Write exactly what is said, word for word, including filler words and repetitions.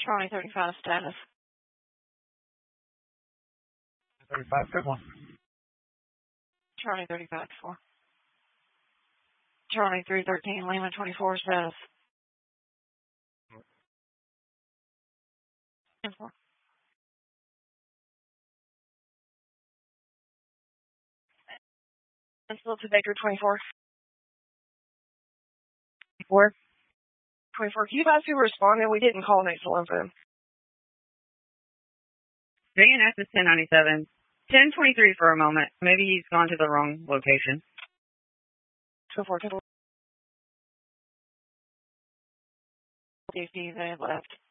Charlie thirty-five status. thirty-five, good one. Charlie thirty-five four. Charlie three thirteen, Lima twenty-four status. ten four. Still to Baker twenty-four. Four. twenty-four. Can you guys who responded? We didn't call next to Olympus. J N S is ten ninety-seven. ten twenty-three for a moment. Maybe he's gone to the wrong location. two four. D C, they left.